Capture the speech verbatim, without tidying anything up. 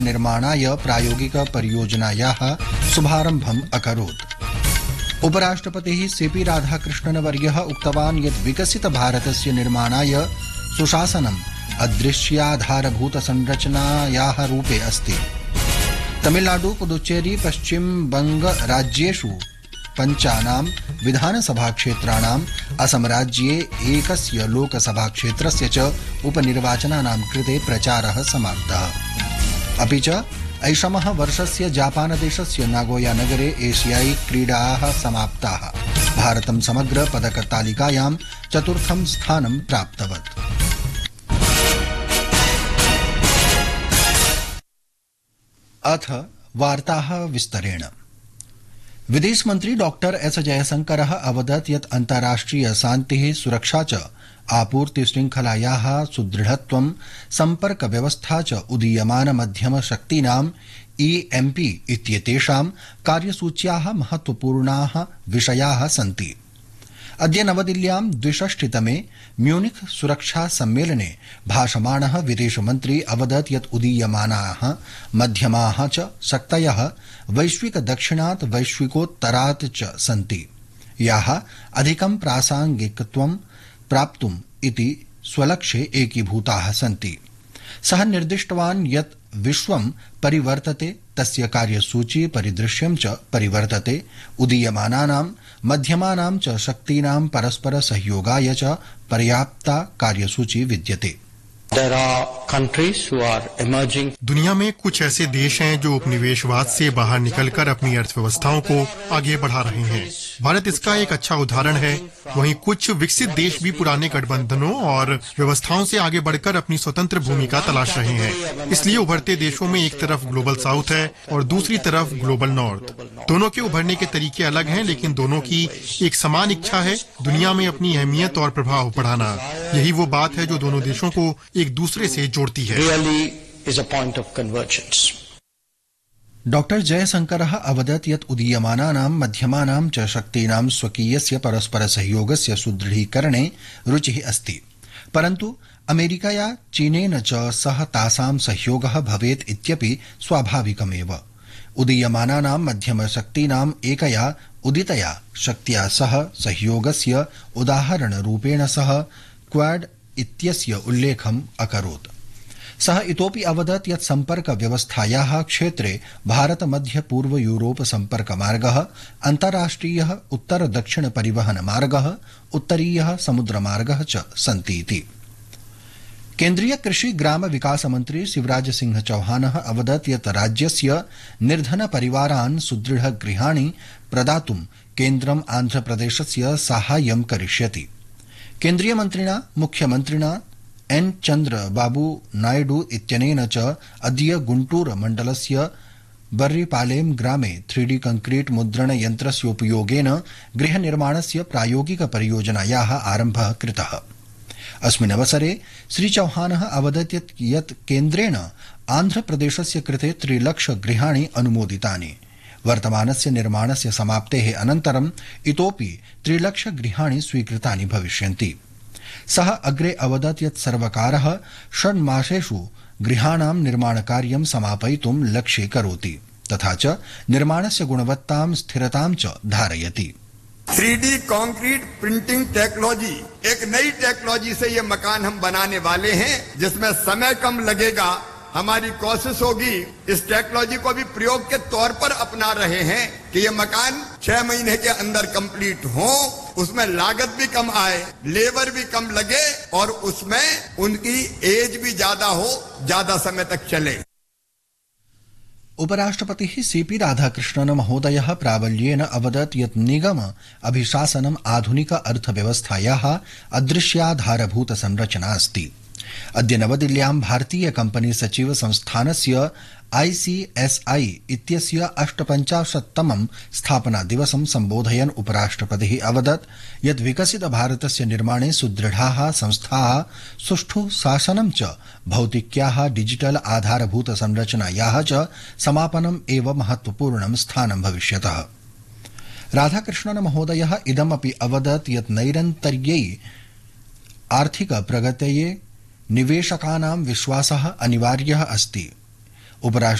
निर्माणाय प्रायोगिक परियोजनायाः शुभारम्भम् अकरोत्। उपराष्ट्रपतिः सीपी राधाकृष्णन् वर्यः उक्तवान् यत् विकसित भारतस्य निर्माणाय सुशासनम् अदृश्याधारभूत संरचनायाः रूपे अस्ति। तमिलनाडु, पुदुच्चेरी, पश्चिम बंग राज्येषु पञ्चानां विधानसभा क्षेत्राणाम्, असम राज्ये एकस्य लोकसभा क्षेत्रस्य च उपनिर्वाचनानां कृते प्रचारः समाप्तः। अपि च ऐषमः वर्षस्य जापानदेशस्य नागोया नगरे एशियाई क्रीडाः समाप्ताः। भारतं समग्र पदकतालिकायां चतुर्थं स्थानं प्राप्तवत्। अथ वार्ताः विस्तरेण। विदेश मंत्री डॉक्टर एस जयशंकरः अवदत् यत् अन्ताराष्ट्रिय शान्तिः, सुरक्षा च आपूर्ति श्रृंखलायाः सुदृढत्वं, संपर्क व्यवस्था च उदीयमान मध्यम शक्तीनां ईएमपी इत्येतेषां कार्यसूच्याः महत्वपूर्णाः विषयाः सन्ति। अद्य नवदिल्ल्यां द्विषष्टितमे म्यूनिख सुरक्षा सम्मेलने भाषमाणः विदेशमन्त्री अवदत् यत् उदीयमानाः मध्यमाः च शक्तयः वैश्विक दक्षिणात् वैश्विकोत्तरात् च सन्ति, याः अधिकं प्रासंगिकत्वं प्राप्तुम् इति स्वलक्ष्ये एकीभूताः सन्ति। सः निर्दिष्टवान् यत् विश्वं परिवर्तते, तस्य कार्यसूची परिदृश्यं च परिवर्तते। उदीयमानानां मध्यमानां च शक्तीनां परस्पर सहयोगाय च पर्याप्ता कार्यसूची विद्यते। There are countries who are emerging. दुनिया में कुछ ऐसे देश हैं जो उपनिवेशवाद से बाहर निकलकर अपनी अर्थव्यवस्थाओं को आगे बढ़ा रहे हैं। भारत इसका एक अच्छा उदाहरण है। वहीं कुछ विकसित देश भी पुराने गठबंधनों और व्यवस्थाओं से आगे बढ़कर अपनी स्वतंत्र भूमिका तलाश रहे हैं। इसलिए उभरते देशों में एक तरफ ग्लोबल साउथ है और दूसरी तरफ ग्लोबल नॉर्थ। दोनों के उभरने के तरीके अलग हैं, लेकिन दोनों की एक समान इच्छा है दुनिया में अपनी अहमियत और प्रभाव बढ़ाना। यही वो बात है जो दोनों देशों को एक दूसरे से जोड़ती है। Really is a point of convergence. Doctor जयशंकरः अवदत् यत् उदीयमानानां मध्यमानां च शक्तीनां स्वकीयस्य परस्पर सहयोगस्य सुदृढीकरणे रुचिः अस्ति, परन्तु अमेरिकया चीनेन च सह तासां सहयोगः भवेत् इत्यपि स्वाभाविकमेव। उदीयमानानां मध्यमशक्तीनाम् एकया उदितया शक्त्या सह सहयोगस्य उदाहरणरूपेण सह क्वाड इत्यस्य उल्लेखम् अकरोत्। सः इतोपि अवदत् यत् सम्पर्क व्यवस्थायाः क्षेत्रे भारत मध्य पूर्व यूरोप सम्पर्क मार्गः, अन्ताराष्ट्रियः उत्तर दक्षिण परिवहन मार्गः, उत्तरीयः समुद्र मार्गः च सन्ति इति। केन्द्रीय कृषि ग्राम विकास मंत्री शिवराज सिंह चौहानः अवदत् यत् राज्यस्य निर्धन परिवारान् सुदृढ गृहाणि प्रदातुं केन्द्रम् आन्ध्रप्रदेशस्य साहाय्यं करिष्यति। केन्द्रीय मन्त्रिणा मुख्यमन्त्रिणा एन चन्द्र बाबू नायडू इत्यनेन च अद्य गुंटूर मण्डलस्य बर्रीपालेम ग्रामे थ्री डी कंक्रीट मुद्रण यन्त्रस्य उपयोगेन गृहनिर्माणस्य प्रायोगिक परियोजनायाः आरम्भः कृतः। अस्मिन् अवसरे श्री चौहानः अवदत् यत् केन्द्रेण आन्ध्रप्रदेशस्य कृते त्रिलक्ष गृहाणि अनुमोदितानि। वर्तमानस्य निर्माणस्य समाप्तेः अनन्तरम् इतोपि त्रिलक्ष गृहाणि स्वीकृतानि भविष्यन्ति। सः अग्रे अवदत् यत् सर्वकारः षड्मासेषु गृहाणां निर्माणकार्यं समापयितुं लक्ष्ये करोति, तथा च निर्माणस्य गुणवत्तां स्थिरतां च धारयति। Three D concrete printing technology एक नई टेक्नोलॉजी से ये मकान हम बनाने वाले हैं, जिसमें समय कम लगेगा। हमारी कोशिश होगी इस टेक्नोलॉजी को भी प्रयोग के तौर पर अपना रहे हैं कि ये मकान छह महीने के अंदर कंप्लीट हो, उसमें लागत भी कम आए, लेबर भी कम लगे और उसमें उनकी एज भी ज्यादा हो, ज्यादा समय तक चले। उपराष्ट्रपतिः सीपी राधाकृष्णन् महोदयः प्राबल्येन अवदत् यत् निगम अभिशासनम् आधुनिक अर्थव्यवस्थायाः अदृश्याधारभूत संरचना अस्ति। अद्य नवदिल्ल्यां भारतीय कंपनी सचिव संस्थानस्य आईसीएसआई इत्यस्य अष्टपञ्चाशत्तमं स्थापना दिवसं सम्बोधयन् उपराष्ट्रपतिः अवदत् यत् विकसित भारतस्य निर्माणे सुदृढाः संस्थाः, सुष्ठु शासनं च भौतिक्याः डिजिटल आधारभूत संरचनायाः च समापनम् एव महत्वपूर्णं स्थानं भविष्यतः। राधाकृष्णन् महोदयः इदमपि अवदत् यत् नैरन्तर्यै आर्थिक प्रगतये निवेशकानां विश्वासः अनिवार्यः अस्ति। उपराष्ट्रपति